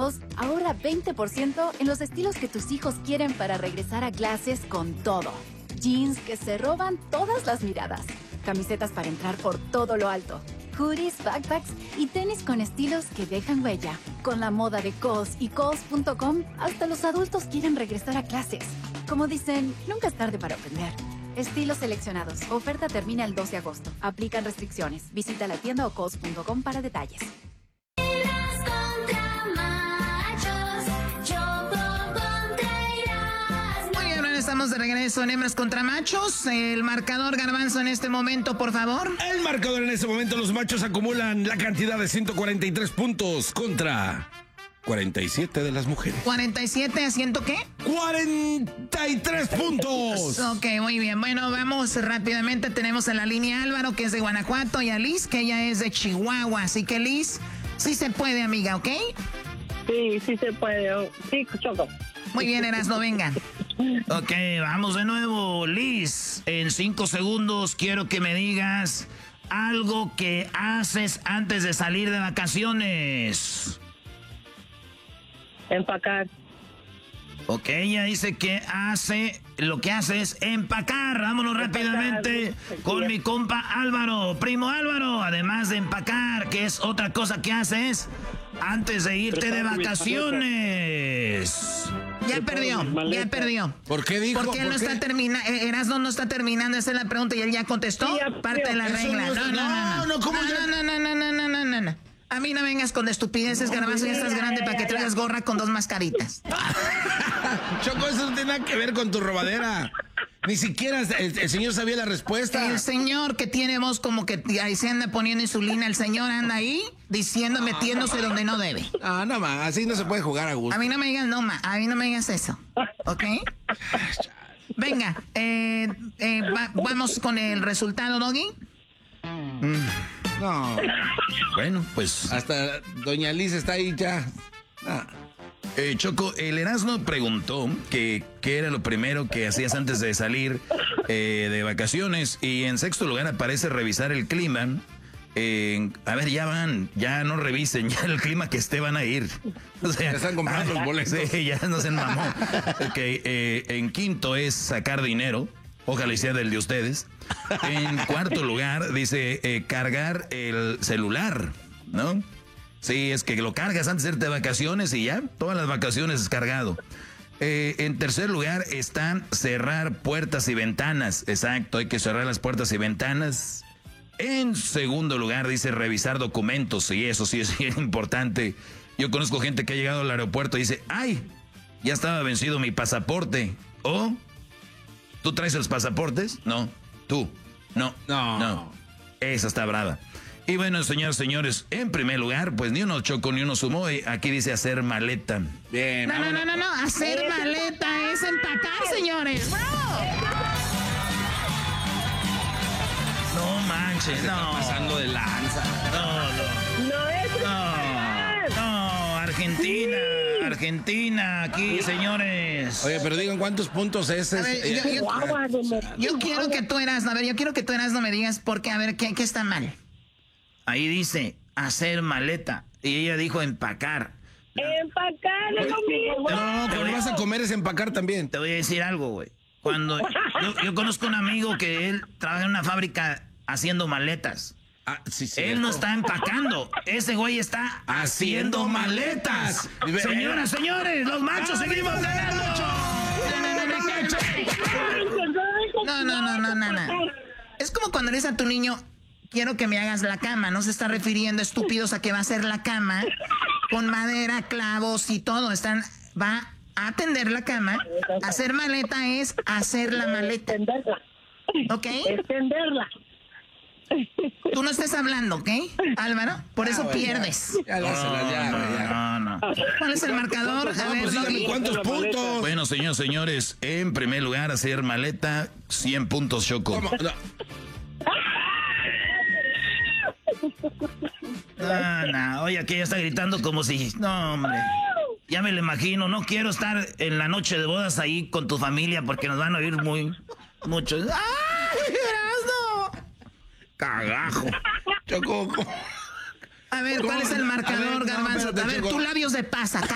hijos, ahorra 20% en los estilos que tus hijos quieren para regresar a clases con todo. Jeans que se roban todas las miradas. Camisetas para entrar por todo lo alto. Hoodies, backpacks y tenis con estilos que dejan huella. Con la moda de Kohl's y Kohl's.com, hasta los adultos quieren regresar a clases. Como dicen, nunca es tarde para aprender. Estilos seleccionados. Oferta termina el 2 de agosto. Aplican restricciones. Visita la tienda o Kohl's.com para detalles. Estamos de regreso en Hembras contra Machos. El marcador, Garbanzo, en este momento, por favor. El marcador en este momento, los machos acumulan la cantidad de 143 puntos contra 47 de las mujeres. ¿47 a 100 qué? 43 puntos. Ok, muy bien. Bueno, vamos rápidamente. Tenemos en la línea a Álvaro, que es de Guanajuato, y a Liz, que ella es de Chihuahua. Así que, Liz, sí se puede, amiga, ¿ok? Sí se puede. Sí, Choco. Muy bien, Erasmo, venga. Ok, vamos de nuevo. Liz, en 5 segundos quiero que me digas algo que haces antes de salir de vacaciones. Empacar. Ok, ella dice que lo que hace es empacar. Vámonos rápidamente con mi compa Álvaro. Primo Álvaro, además de empacar, ¿qué es otra cosa que haces antes de irte de vacaciones? Ya perdió. ¿Por qué dijo? Porque él no está terminando, Erasmo no está terminando, esa es la pregunta y él ya contestó. Sí, parte de la regla. No. A mí no vengas con estupideces, Garbanzo, ya estás grande para que traigas gorra con 2 mascaritas. Choco, eso no tiene nada que ver con tu robadera. Ni siquiera el señor sabía la respuesta. El señor que tiene voz como que ahí se anda poniendo insulina, el señor anda ahí diciendo, metiéndose donde no debe. Ah, no más, así no se puede jugar a gusto. A mí no me digas a mí no me digas eso, ¿ok? Venga, vamos con el resultado, Doggy. No. Bueno, pues Hasta doña Liz está ahí ya. Choco, el Erasmo preguntó qué era lo primero que hacías antes de salir de vacaciones, y en sexto lugar aparece revisar el clima. A ver, ya no revisen, ya el clima que esté van a ir. O sea, ya están comprando los boletos. Sí, ya no se mamó. En quinto es sacar dinero. Ojalá y sea del de ustedes. En cuarto lugar dice cargar el celular, ¿no? Sí, es que lo cargas antes de irte de vacaciones y ya, todas las vacaciones descargado. En tercer lugar están cerrar puertas y ventanas. Exacto, hay que cerrar las puertas y ventanas. En segundo lugar dice revisar documentos, y eso sí es bien importante. Yo conozco gente que ha llegado al aeropuerto y dice, ¡ay! Ya estaba vencido mi pasaporte. ¿O? ¿Tú traes los pasaportes? No. ¿Tú? No. Esa está brava. Y bueno, señores, en primer lugar, pues ni uno Choco ni uno sumó. Aquí dice hacer maleta. Bien. No. Hacer maleta es empacar, señores. ¡Bravo! No manches, Está pasando de lanza. No, Argentina, aquí, señores. Oye, pero digan cuántos puntos es. A ver, yo quiero que tú Erasmo me digas por qué, a ver, ¿qué está mal? Ahí dice hacer maleta y ella dijo empacar. Empacar es lo mismo. No, lo que vas a comer es empacar también. Te voy a decir algo, güey. Cuando yo conozco un amigo que él trabaja en una fábrica haciendo maletas. Ah, sí. Él no está empacando. Ese güey está haciendo maletas. Señoras, señores, los machos seguimos ganando. No. Es como cuando le dices a tu niño, quiero que me hagas la cama. No se está refiriendo, estúpidos, a que va a hacer la cama con madera, clavos y todo. Va a tender la cama. Hacer maleta es hacer la maleta. ¿Ok? Extenderla. Tú no estés hablando, ¿ok, Álvaro? Por eso pierdes. No. ¿Cuál es el marcador? A ver, Pues díganme cuántos puntos. Bueno, señores, en primer lugar, hacer maleta, 100 puntos, Choco. ¿Cómo? No, oye, aquí ya está gritando como si... No, hombre. Ya me lo imagino, no quiero estar en la noche de bodas ahí con tu familia porque nos van a oír muchos. ¡Ay, Erasmo! Cagajo. Choco. A ver, ¿cuál es el marcador, Garbanzo? A ver, tú labios de pasa.